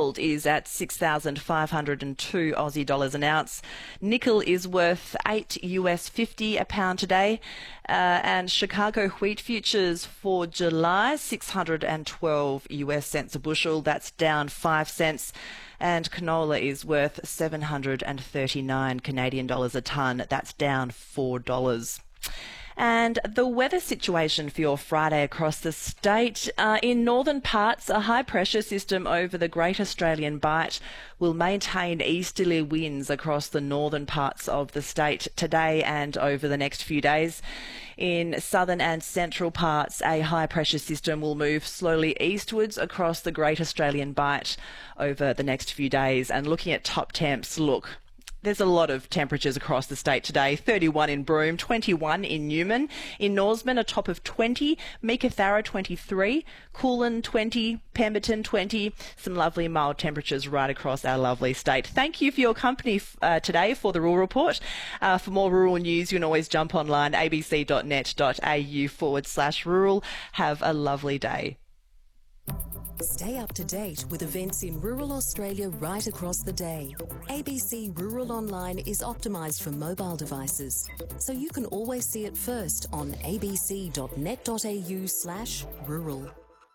Gold is at 6,502 Aussie dollars an ounce. Nickel is worth $8.50 a pound today. And Chicago wheat futures for July, 612 US cents a bushel. That's down 5 cents. And canola is worth 739 Canadian dollars a tonne. That's down $4. And the weather situation for your Friday across the state. In northern parts, a high pressure system over the Great Australian Bight will maintain easterly winds across the northern parts of the state today and over the next few days. In southern and central parts, a high pressure system will move slowly eastwards across the Great Australian Bight over the next few days. And looking at top temps, look, there's a lot of temperatures across the state today. 31 in Broome, 21 in Newman. In Norseman, a top of 20. Meekatharra, 23. Coolin, 20. Pemberton, 20. Some lovely mild temperatures right across our lovely state. Thank you for your company today for the Rural Report. For more rural news, you can always jump online, abc.net.au/rural. Have a lovely day. Stay up to date with events in rural Australia right across the day. ABC Rural Online is optimised for mobile devices, so you can always see it first on abc.net.au/rural.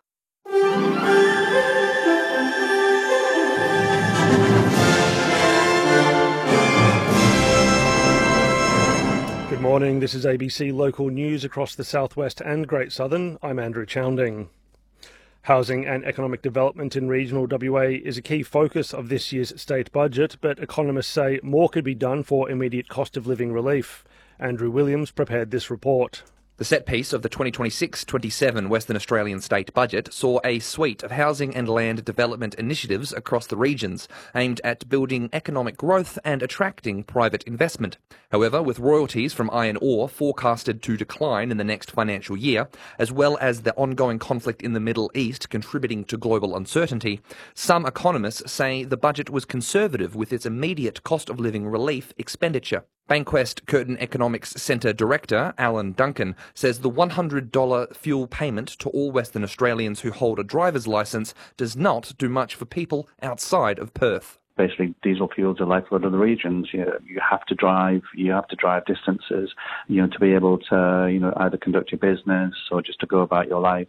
Good morning, this is ABC Local News across the southwest and Great Southern. I'm Andrew Chounding. Housing and economic development in regional WA is a key focus of this year's state budget, but economists say more could be done for immediate cost of living relief. Andrew Williams prepared this report. The set piece of the 2026-27 Western Australian state budget saw a suite of housing and land development initiatives across the regions aimed at building economic growth and attracting private investment. However, with royalties from iron ore forecasted to decline in the next financial year, as well as the ongoing conflict in the Middle East contributing to global uncertainty, some economists say the budget was conservative with its immediate cost of living relief expenditure. Bankwest Curtin Economics Centre Director Alan Duncan says the $100 fuel payment to all Western Australians who hold a driver's licence does not do much for people outside of Perth. Basically, diesel fuels are lifeblood of the regions. You have to drive distances, to be able to, either conduct your business or just to go about your life.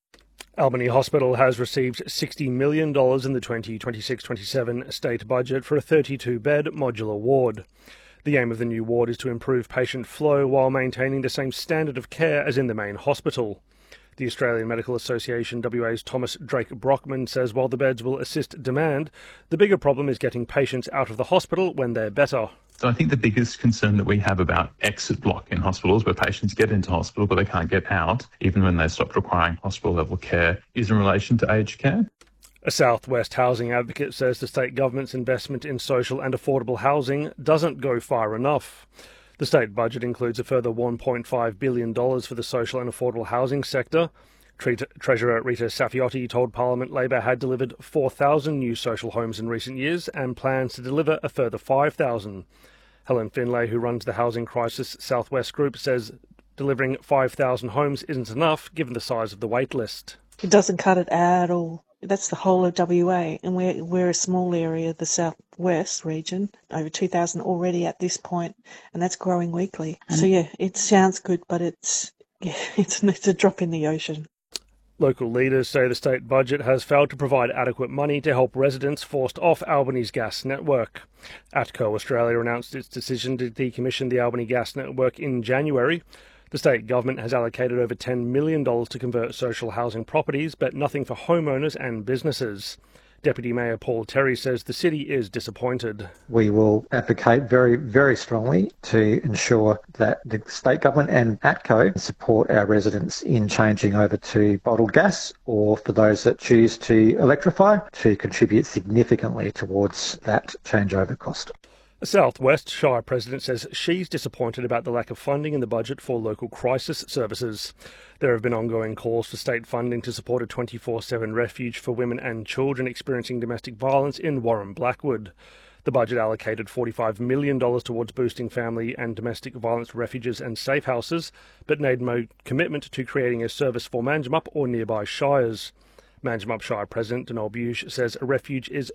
Albany Hospital has received $60 million in the 2026-27 state budget for a 32-bed modular ward. The aim of the new ward is to improve patient flow while maintaining the same standard of care as in the main hospital. The Australian Medical Association WA's Thomas Drake Brockman says while the beds will assist demand, the bigger problem is getting patients out of the hospital when they're better. So I think the biggest concern that we have about exit block in hospitals where patients get into hospital but they can't get out, even when they stop requiring hospital level care, is in relation to aged care. A South West housing advocate says the state government's investment in social and affordable housing doesn't go far enough. The state budget includes a further $1.5 billion for the social and affordable housing sector. Treasurer Rita Safiotti told Parliament Labor had delivered 4,000 new social homes in recent years and plans to deliver a further 5,000. Helen Finlay, who runs the Housing Crisis South West Group, says delivering 5,000 homes isn't enough given the size of the wait list. It doesn't cut it at all. That's the whole of WA, and we're a small area, the southwest region, over 2,000 already at this point, and that's growing weekly. So yeah, it sounds good, but it's a drop in the ocean. Local leaders say the state budget has failed to provide adequate money to help residents forced off Albany's gas network. ATCO Australia announced its decision to decommission the Albany gas network in January. The state government has allocated over $10 million to convert social housing properties, but nothing for homeowners and businesses. Deputy Mayor Paul Terry says the city is disappointed. We will advocate very, very strongly to ensure that the state government and ATCO support our residents in changing over to bottled gas, or for those that choose to electrify, to contribute significantly towards that changeover cost. The South West Shire President says she's disappointed about the lack of funding in the budget for local crisis services. There have been ongoing calls for state funding to support a 24/7 refuge for women and children experiencing domestic violence in Warren Blackwood. The budget allocated $45 million towards boosting family and domestic violence refuges and safe houses, but made no commitment to creating a service for Manjimup or nearby shires. Manjimup Shire President Donald Bush says a refuge is